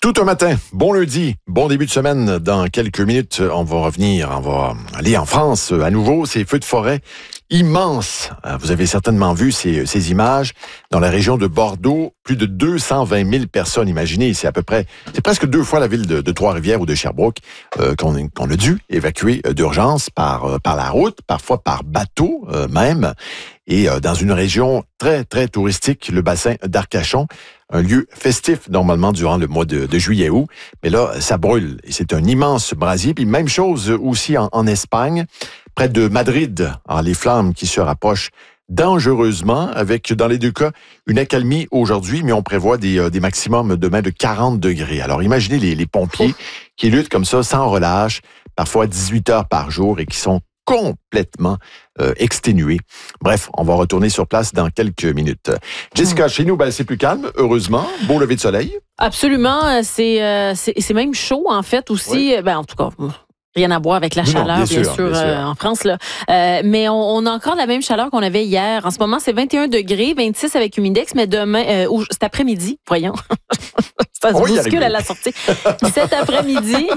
Tout un matin, bon lundi, bon début de semaine. Dans quelques minutes, on va aller en France à nouveau. Ces feux de forêt immenses. Vous avez certainement vu ces images dans la région de Bordeaux. Plus de 220 000 personnes. Imaginez, c'est presque 2 fois la ville de Trois-Rivières ou de Sherbrooke qu'on a dû évacuer d'urgence par la route, parfois par bateau même. Et dans une région très, très touristique, le bassin d'Arcachon, un lieu festif normalement durant le mois de juillet-août. Mais là, ça brûle. Et c'est un immense brasier. Puis même chose aussi en Espagne, près de Madrid. Alors, les flammes qui se rapprochent dangereusement, avec, dans les deux cas, une accalmie aujourd'hui, mais on prévoit des maximums demain de 40 degrés. Alors, imaginez les pompiers qui luttent comme ça, sans relâche, parfois 18 heures par jour, et qui sont complètement exténués. Bref, on va retourner sur place dans quelques minutes. Jessica, chez nous, c'est plus calme, heureusement. Beau lever de soleil. Absolument. C'est même chaud, en fait, aussi. Oui. En tout cas... Rien à voir avec la chaleur, bien sûr. En France. Là. Mais on a encore la même chaleur qu'on avait hier. En ce moment, c'est 21 degrés, 26 avec humidex, mais demain, cet après-midi, voyons, ça se bouscule à la sortie. Cet après-midi,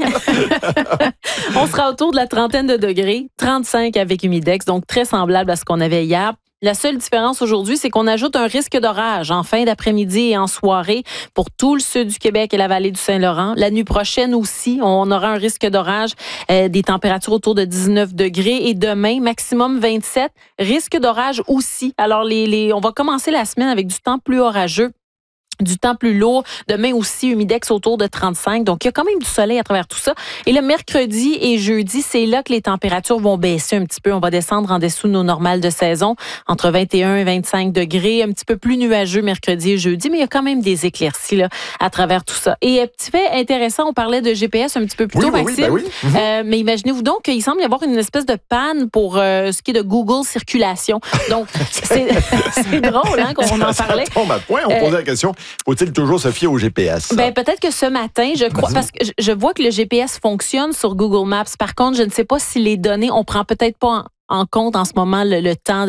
on sera autour de la trentaine de degrés, 35 avec humidex, donc très semblable à ce qu'on avait hier. La seule différence aujourd'hui, c'est qu'on ajoute un risque d'orage en fin d'après-midi et en soirée pour tout le sud du Québec et la vallée du Saint-Laurent. La nuit prochaine aussi, on aura un risque d'orage, des températures autour de 19 degrés. Et demain, maximum 27, risque d'orage aussi. Alors, on va commencer la semaine avec du temps plus orageux. Du temps plus lourd. Demain aussi, humidex autour de 35. Donc, il y a quand même du soleil à travers tout ça. Et le mercredi et jeudi, c'est là que les températures vont baisser un petit peu. On va descendre en dessous de nos normales de saison, entre 21 et 25 degrés. Un petit peu plus nuageux mercredi et jeudi, mais il y a quand même des éclaircies là, à travers tout ça. Et petit fait intéressant, on parlait de GPS un petit peu plus tôt, Maxime. Oui. Mm-hmm. Mais imaginez-vous donc qu'il semble y avoir une espèce de panne pour ce qui est de Google Circulation. Donc, c'est drôle hein, qu'on en parlait. Ça tombe à point. On posait la question. Faut-il toujours se fier au GPS? Peut-être que ce matin, je crois, parce que je vois que le GPS fonctionne sur Google Maps. Par contre, je ne sais pas si les données, on prend peut-être pas en compte en ce moment le temps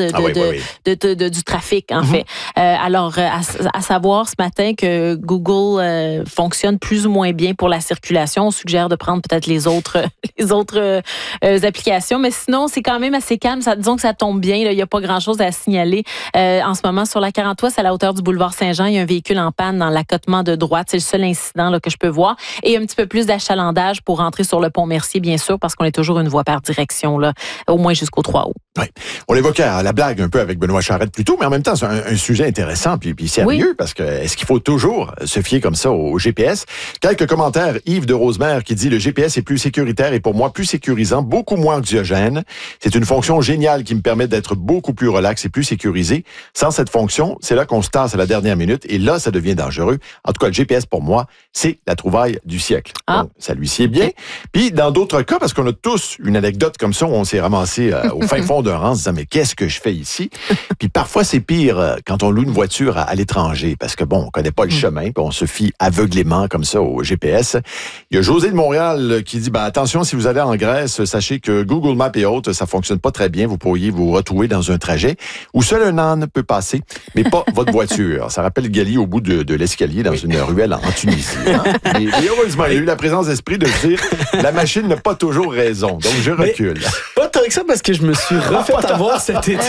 du trafic, en fait. Alors, à savoir ce matin que Google fonctionne plus ou moins bien pour la circulation. On suggère de prendre peut-être les autres applications. Mais sinon, c'est quand même assez calme. Disons que ça tombe bien. Il n'y a pas grand-chose à signaler. En ce moment, sur la 43, c'est à la hauteur du boulevard Saint-Jean. Il y a un véhicule en panne dans l'accotement de droite. C'est le seul incident là, que je peux voir. Et un petit peu plus d'achalandage pour rentrer sur le pont Mercier, bien sûr, parce qu'on est toujours une voie par direction, là, au moins jusqu'au 3 août. Oui. On l'évoquait à la blague un peu avec Benoît Charette plus tôt, mais en même temps, c'est un sujet intéressant puis sérieux, parce que est-ce qu'il faut toujours se fier comme ça au GPS? Quelques commentaires. Yves de Rosemère qui dit « Le GPS est plus sécuritaire et pour moi plus sécurisant, beaucoup moins anxiogène. C'est une fonction géniale qui me permet d'être beaucoup plus relax et plus sécurisé. Sans cette fonction, c'est là qu'on se tasse à la dernière minute et là, ça devient dangereux. En tout cas, le GPS, pour moi, c'est la trouvaille du siècle. » Donc, ça lui sied bien. Puis, dans d'autres cas, parce qu'on a tous une anecdote comme ça où on s'est ramassé au fin fond d'un rang en se disant « Mais qu'est-ce que je fais ici? » Puis parfois, c'est pire quand on loue une voiture à l'étranger parce que, on connaît pas le chemin puis on se fie aveuglément comme ça au GPS. Il y a José de Montréal qui dit « Attention, si vous allez en Grèce, sachez que Google Maps et autres, ça fonctionne pas très bien. Vous pourriez vous retrouver dans un trajet où seul un âne peut passer, mais pas votre voiture. » Ça rappelle Gali au bout de l'escalier dans une ruelle en Tunisie. Hein? Et heureusement, il y a eu la présence d'esprit de dire « La machine n'a pas toujours raison. » Donc, je recule. Pas tant que ça parce que je me suis refait avoir cet été.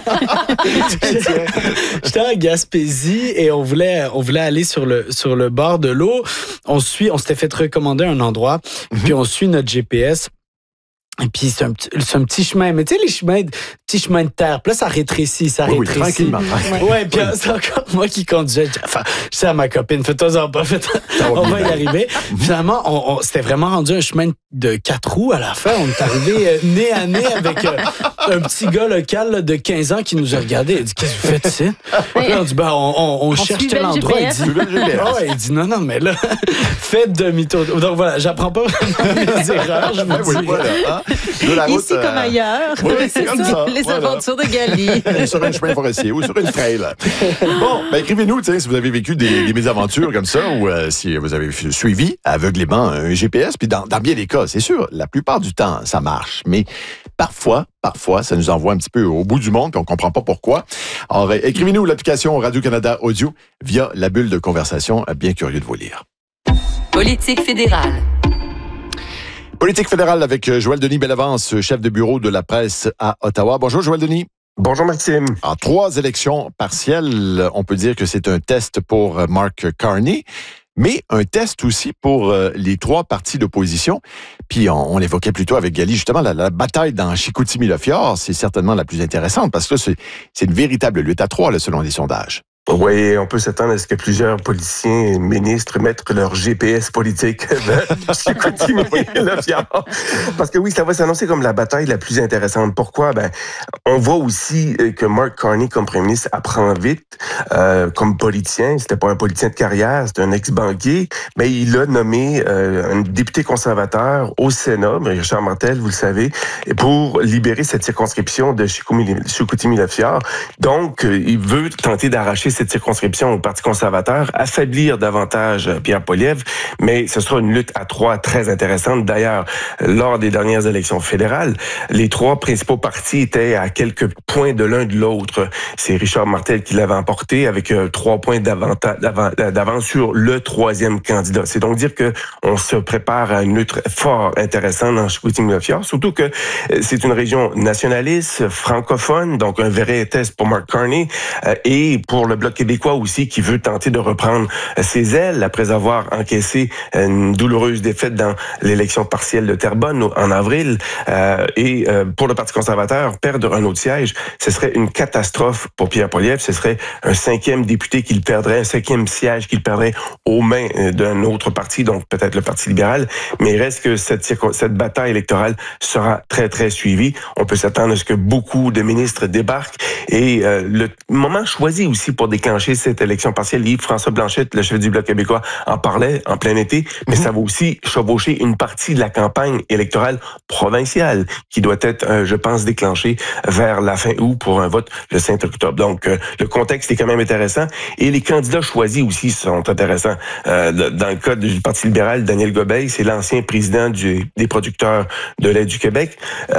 J'étais à Gaspésie et on voulait aller sur le bord de l'eau. On s'était fait recommander un endroit, puis on suit notre GPS. Et puis, c'est un petit chemin. Mais tu sais, les petits chemins de terre. Puis là, ça rétrécit. Oui, tranquillement. Ouais, puis c'est encore moi qui conduisais. Enfin, je sais à ma copine, fais-toi-en pas, on va y arriver. Finalement, c'était vraiment rendu un chemin de 4 roues à la fin. On est arrivé nez à nez avec un petit gars local là, de 15 ans qui nous a regardé. Il dit, qu'est-ce que vous faites ici? Puis on dit, on cherche tel endroit. Il dit, non, mais là, faites demi-tour. Donc voilà, j'apprends pas mes erreurs, je vous dis. Voilà, de la route, ici comme ailleurs. Oui, c'est comme ça. Les aventures de Gali. Sur un chemin forestier ou sur une trail. Bon, écrivez-nous si vous avez vécu des mésaventures comme ça ou si vous avez suivi aveuglément un GPS. Puis dans bien des cas, c'est sûr, la plupart du temps, ça marche. Mais parfois, ça nous envoie un petit peu au bout du monde, puis on comprend pas pourquoi. Alors, écrivez-nous l'application Radio-Canada Audio via la bulle de conversation. Bien curieux de vous lire. Politique fédérale. Politique fédérale avec Joël Denis Bellavance, chef de bureau de la presse à Ottawa. Bonjour Joël Denis. Bonjour Maxime. En 3 élections partielles, on peut dire que c'est un test pour Mark Carney, mais un test aussi pour les 3 partis d'opposition. Puis on l'évoquait plus tôt avec Gali, justement, la bataille dans Chicoutimi-Le-Fjord, c'est certainement la plus intéressante parce que là, c'est une véritable lutte à 3 là, selon les sondages. Oui, on peut s'attendre à ce que plusieurs politiciens et ministres mettent leur GPS politique vers Chicoutimi-Le-Fjord. Parce que oui, ça va s'annoncer comme la bataille la plus intéressante. Pourquoi? On voit aussi que Mark Carney, comme premier ministre, apprend vite comme politicien. C'était pas un politicien de carrière, c'était un ex-banquier. Mais il a nommé un député conservateur au Sénat, Richard Martel, vous le savez, pour libérer cette circonscription de Chicoutimi-Le-Fjord. Donc, il veut tenter d'arracher cette circonscription au Parti conservateur, affaiblir davantage Pierre Poilievre, mais ce sera une lutte à 3 très intéressante. D'ailleurs, lors des dernières élections fédérales, les 3 principaux partis étaient à quelques points de l'un de l'autre. C'est Richard Martel qui l'avait emporté avec 3 points d'avance sur le 3e candidat. C'est donc dire que on se prépare à une lutte fort intéressante dans Chicoutimi-Le-Fjord, surtout que c'est une région nationaliste, francophone, donc un vrai test pour Mark Carney et pour le Bloc québécois aussi qui veut tenter de reprendre ses ailes après avoir encaissé une douloureuse défaite dans l'élection partielle de Terrebonne en avril. Et pour le Parti conservateur, perdre un autre siège, ce serait une catastrophe pour Pierre Poilievre. Ce serait un 5e député qu'il perdrait, un 5e siège qu'il perdrait aux mains d'un autre parti, donc peut-être le Parti libéral. Mais il reste que cette bataille électorale sera très, très suivie. On peut s'attendre à ce que beaucoup de ministres débarquent et le moment choisi aussi pour déclencher cette élection partielle. Yves-François Blanchette, le chef du Bloc québécois, en parlait en plein été, mais ça va aussi chevaucher une partie de la campagne électorale provinciale qui doit être, je pense, déclenchée vers la fin août pour un vote le 5 octobre. Donc, le contexte est quand même intéressant et les candidats choisis aussi sont intéressants. Dans le cas du Parti libéral, Daniel Gobeil, c'est l'ancien président des producteurs de lait du Québec.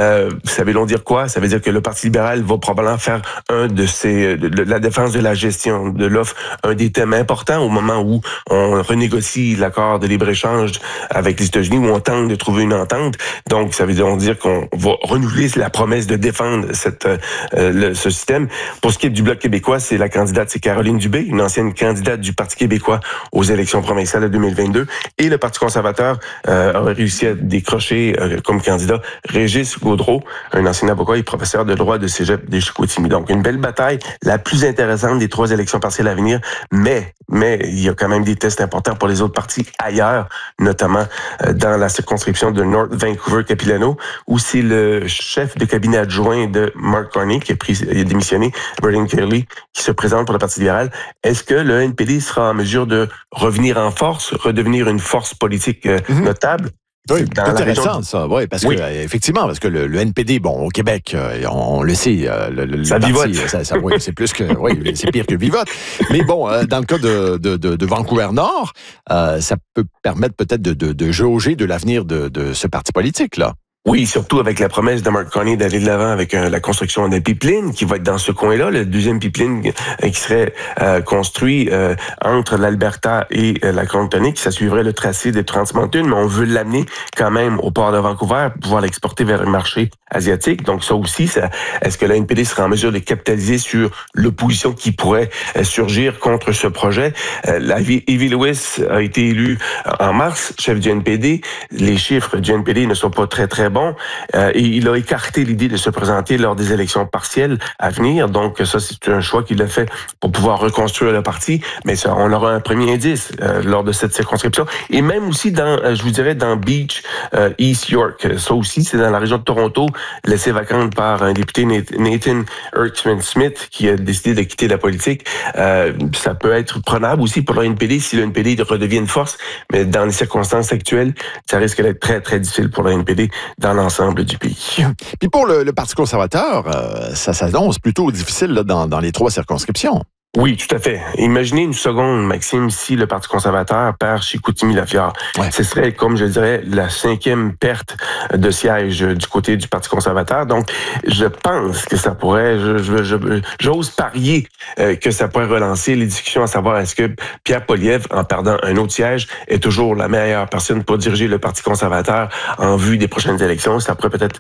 Ça veut donc dire quoi? Ça veut dire que le Parti libéral va probablement faire la défense de la gestion de l'offre, un des thèmes importants au moment où on renégocie l'accord de libre-échange avec les États-Unis, où on tente de trouver une entente. Donc, ça veut dire qu'on va renouveler la promesse de défendre ce système. Pour ce qui est du Bloc québécois, c'est la candidate, c'est Caroline Dubé, une ancienne candidate du Parti québécois aux élections provinciales de 2022. Et le Parti conservateur aurait réussi à décrocher comme candidat Régis Gaudreault, un ancien avocat et professeur de droit de Cégep de Chicoutimi. Donc, une belle bataille, la plus intéressante des 3 élections partielles à venir, mais il y a quand même des tests importants pour les autres partis ailleurs, notamment dans la circonscription de North Vancouver-Capilano, où c'est le chef de cabinet adjoint de Mark Carney qui a démissionné, Brendan Kelly, qui se présente pour le Parti libéral. Est-ce que le NPD sera en mesure de revenir en force, redevenir une force politique notable? Oui, c'est intéressant ça, oui, parce que effectivement, parce que le NPD, bon, au Québec, on le sait, ça vivote. Oui, c'est plus que, oui, c'est pire que vivote. Mais bon, dans le cas de Vancouver Nord, ça peut permettre peut-être de jauger de l'avenir de ce parti politique là. Oui, surtout avec la promesse de Mark Carney d'aller de l'avant avec la construction d'un pipeline qui va être dans ce coin-là, le 2e pipeline qui serait construit entre l'Alberta et la Colombie-Britannique. Ça suivrait le tracé des Trans Mountain, mais on veut l'amener quand même au port de Vancouver pour pouvoir l'exporter vers le marché asiatique. Donc ça aussi, est-ce que la NPD sera en mesure de capitaliser sur l'opposition qui pourrait surgir contre ce projet? Evie Lewis a été élu en mars, chef du NPD. Les chiffres du NPD ne sont pas très bon. Et il a écarté l'idée de se présenter lors des élections partielles à venir. Donc, ça, c'est un choix qu'il a fait pour pouvoir reconstruire le parti. Mais ça, on aura un premier indice lors de cette circonscription. Et même aussi je vous dirais, dans Beach, East York. Ça aussi, c'est dans la région de Toronto, laissé vacante par un député, Nathan Erskine-Smith, qui a décidé de quitter la politique. Ça peut être prenable aussi pour le NPD si le NPD redevient une force. Mais dans les circonstances actuelles, ça risque d'être très, très difficile pour le NPD dans l'ensemble du pays. Puis pour le Parti conservateur, ça s'annonce plutôt difficile là, dans les 3 circonscriptions. Oui, tout à fait. Imaginez une seconde, Maxime, si le Parti conservateur perd Chicoutimi-Lafiard. Ouais. Ce serait, comme je dirais, la 5e perte de siège du côté du Parti conservateur. Donc, je pense que ça pourrait, j'ose parier que ça pourrait relancer les discussions à savoir est-ce que Pierre Poilievre, en perdant un autre siège, est toujours la meilleure personne pour diriger le Parti conservateur en vue des prochaines élections. Ça pourrait peut-être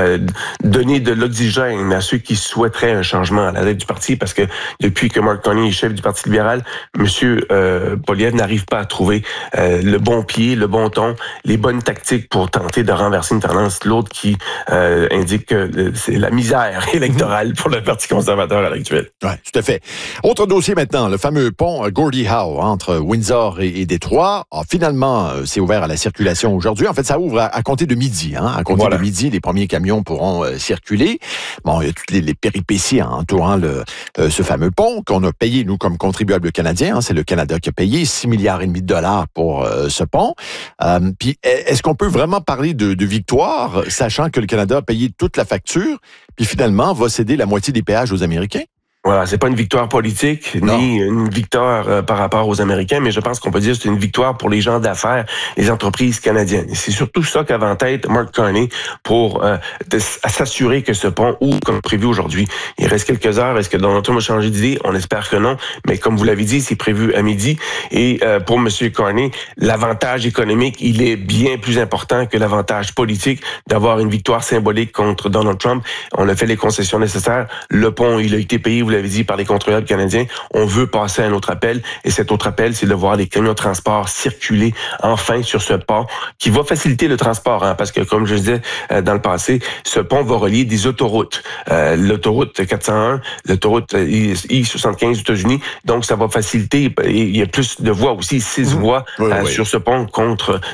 donner de l'oxygène à ceux qui souhaiteraient un changement à la tête du parti parce que depuis que Mark Carney est chef du Parti libéral, M. Poilievre n'arrive pas à trouver le bon pied, le bon ton, les bonnes tactiques pour tenter de renverser une tendance. L'autre qui indique que c'est la misère électorale pour le Parti conservateur à l'actuel. Oui, tout à fait. Autre dossier maintenant, le fameux pont Gordie Howe entre Windsor et Détroit. Finalement, c'est ouvert à la circulation aujourd'hui. En fait, ça ouvre à compter de midi. À compter de midi, les premiers camions pourront circuler. Bon, il y a toutes les péripéties entourant ce fameux pont qu'on a payé, nous, comme contribuables canadiens. C'est le Canada qui a payé 6,5 milliards de dollars pour ce pont. Puis, est-ce qu'on peut vraiment parler de victoire, sachant que le Canada a payé toute la facture, puis finalement va céder la moitié des péages aux Américains? Voilà, c'est pas une victoire politique, ni une victoire par rapport aux Américains, mais je pense qu'on peut dire que c'est une victoire pour les gens d'affaires, les entreprises canadiennes. Et c'est surtout ça qu'avait en tête Mark Carney pour s'assurer que ce pont ouvre comme prévu aujourd'hui. Il reste quelques heures. Est-ce que Donald Trump a changé d'idée? On espère que non. Mais comme vous l'avez dit, c'est prévu à midi. Et pour M. Carney, l'avantage économique, il est bien plus important que l'avantage politique d'avoir une victoire symbolique contre Donald Trump. On a fait les concessions nécessaires. Le pont, il a été payé, vous l'avez dit, par les contribuables canadiens. On veut passer à un autre appel. Et cet autre appel, c'est de voir les camions de transport circuler enfin sur ce pont qui va faciliter le transport. Parce que, comme je disais dans le passé, ce pont va relier des autoroutes. L'autoroute 401, l'autoroute I-75 aux États-Unis. Donc, ça va faciliter. Il y a plus de voies aussi, 6 voies sur ce pont contre